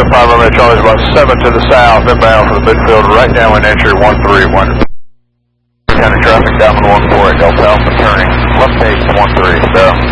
5 Charlie's about 7 to the south, inbound for the midfield, right downwind entry 131. County traffic down on 14 at Delta Alpha turning left base 13, so.